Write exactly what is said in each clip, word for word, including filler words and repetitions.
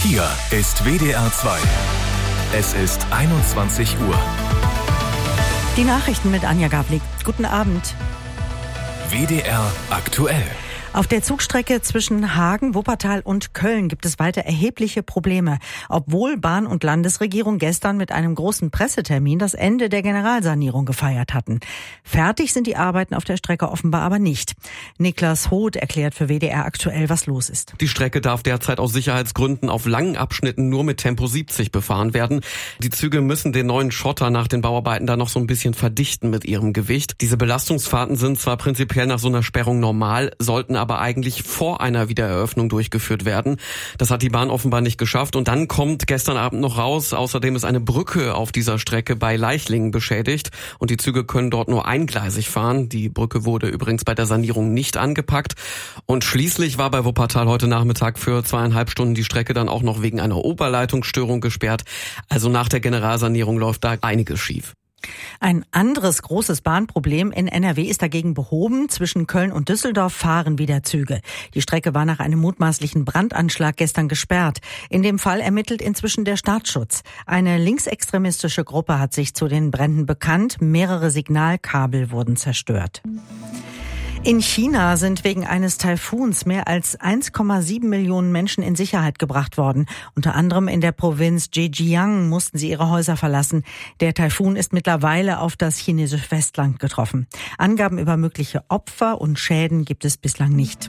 Hier ist W D R zwei. Es ist einundzwanzig Uhr. Die Nachrichten mit Anja Gablik. Guten Abend. W D R aktuell. Auf der Zugstrecke zwischen Hagen, Wuppertal und Köln gibt es weiter erhebliche Probleme, obwohl Bahn- und Landesregierung gestern mit einem großen Pressetermin das Ende der Generalsanierung gefeiert hatten. Fertig sind die Arbeiten auf der Strecke offenbar aber nicht. Niklas Hoth erklärt für W D R aktuell, was los ist. Die Strecke darf derzeit aus Sicherheitsgründen auf langen Abschnitten nur mit Tempo siebzig befahren werden. Die Züge müssen den neuen Schotter nach den Bauarbeiten da noch so ein bisschen verdichten mit ihrem Gewicht. Diese Belastungsfahrten sind zwar prinzipiell nach so einer Sperrung normal, sollten aber aber eigentlich vor einer Wiedereröffnung durchgeführt werden. Das hat die Bahn offenbar nicht geschafft. Und dann kommt gestern Abend noch raus, außerdem ist eine Brücke auf dieser Strecke bei Leichlingen beschädigt und die Züge können dort nur eingleisig fahren. Die Brücke wurde übrigens bei der Sanierung nicht angepackt. Und schließlich war bei Wuppertal heute Nachmittag für zweieinhalb Stunden die Strecke dann auch noch wegen einer Oberleitungsstörung gesperrt. Also nach der Generalsanierung läuft da einiges schief. Ein anderes großes Bahnproblem in N R W ist dagegen behoben. Zwischen Köln und Düsseldorf fahren wieder Züge. Die Strecke war nach einem mutmaßlichen Brandanschlag gestern gesperrt. In dem Fall ermittelt inzwischen der Staatsschutz. Eine linksextremistische Gruppe hat sich zu den Bränden bekannt. Mehrere Signalkabel wurden zerstört. In China sind wegen eines Taifuns mehr als eins Komma sieben Millionen Menschen in Sicherheit gebracht worden. Unter anderem in der Provinz Zhejiang mussten sie ihre Häuser verlassen. Der Taifun ist mittlerweile auf das chinesische Festland getroffen. Angaben über mögliche Opfer und Schäden gibt es bislang nicht.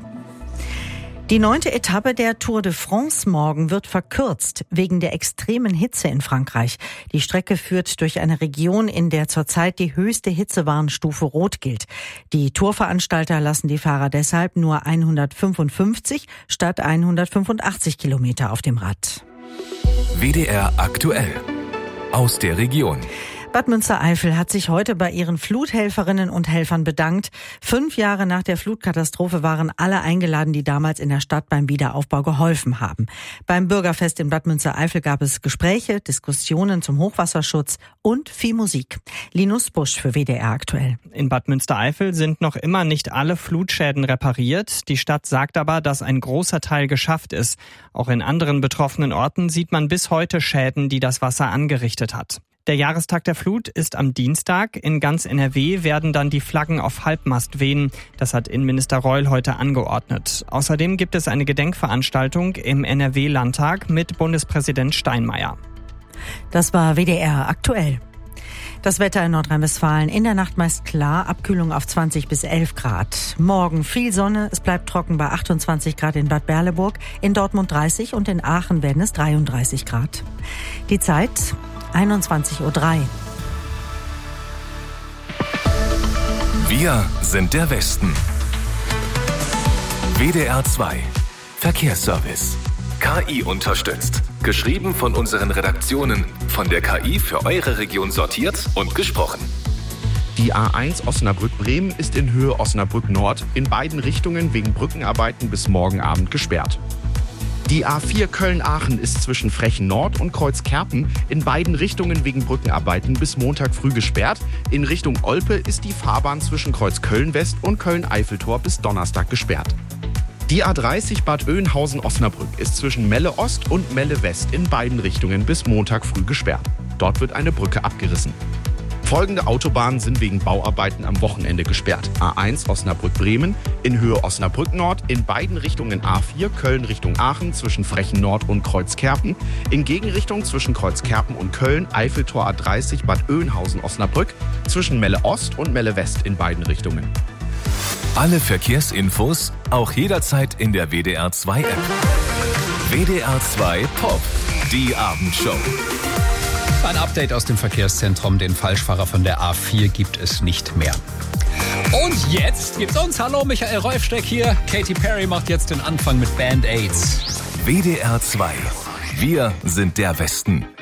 Die neunte Etappe der Tour de France morgen wird verkürzt wegen der extremen Hitze in Frankreich. Die Strecke führt durch eine Region, in der zurzeit die höchste Hitzewarnstufe Rot gilt. Die Tourveranstalter lassen die Fahrer deshalb nur hundertfünfundfünfzig statt hundertfünfundachtzig Kilometer auf dem Rad. W D R aktuell. Aus der Region. Bad Münstereifel hat sich heute bei ihren Fluthelferinnen und Helfern bedankt. Fünf Jahre nach der Flutkatastrophe waren alle eingeladen, die damals in der Stadt beim Wiederaufbau geholfen haben. Beim Bürgerfest in Bad Münstereifel gab es Gespräche, Diskussionen zum Hochwasserschutz und viel Musik. Linus Busch für W D R aktuell. In Bad Münstereifel sind noch immer nicht alle Flutschäden repariert. Die Stadt sagt aber, dass ein großer Teil geschafft ist. Auch in anderen betroffenen Orten sieht man bis heute Schäden, die das Wasser angerichtet hat. Der Jahrestag der Flut ist am Dienstag. In ganz N R W werden dann die Flaggen auf Halbmast wehen. Das hat Innenminister Reul heute angeordnet. Außerdem gibt es eine Gedenkveranstaltung im N R W-Landtag mit Bundespräsident Steinmeier. Das war W D R aktuell. Das Wetter in Nordrhein-Westfalen in der Nacht meist klar, Abkühlung auf zwanzig bis elf Grad. Morgen viel Sonne, es bleibt trocken bei achtundzwanzig Grad in Bad Berleburg, in Dortmund dreißig und in Aachen werden es dreiunddreißig Grad. Die Zeit einundzwanzig Uhr drei. Wir sind der Westen. W D R zwei. Verkehrsservice. K I unterstützt. Geschrieben von unseren Redaktionen. Von der K I für eure Region sortiert und gesprochen. Die A eins Osnabrück-Bremen ist in Höhe Osnabrück-Nord in beiden Richtungen wegen Brückenarbeiten bis morgen Abend gesperrt. Die A vier Köln-Aachen ist zwischen Frechen Nord und Kreuzkerpen in beiden Richtungen wegen Brückenarbeiten bis Montag früh gesperrt. In Richtung Olpe ist die Fahrbahn zwischen Kreuz Köln-West und Köln-Eiffeltor bis Donnerstag gesperrt. Die A dreißig Bad Oeynhausen-Osnabrück ist zwischen Melle Ost und Melle West in beiden Richtungen bis Montag früh gesperrt. Dort wird eine Brücke abgerissen. Folgende Autobahnen sind wegen Bauarbeiten am Wochenende gesperrt. A eins Osnabrück-Bremen in Höhe Osnabrück-Nord, in beiden Richtungen A vier Köln Richtung Aachen zwischen Frechen Nord und Kreuzkerpen, in Gegenrichtung zwischen Kreuzkerpen und Köln, Eiffeltor A dreißig Bad Oeynhausen-Osnabrück, zwischen Melle Ost und Melle West in beiden Richtungen. Alle Verkehrsinfos auch jederzeit in der W D R zwei App. W D R zwei Pop, die Abendshow. Ein Update aus dem Verkehrszentrum. Den Falschfahrer von der A vier gibt es nicht mehr. Und jetzt gibt's uns. Hallo, Michael Rolfsteck hier. Katy Perry macht jetzt den Anfang mit Band-Aids. W D R zwei. Wir sind der Westen.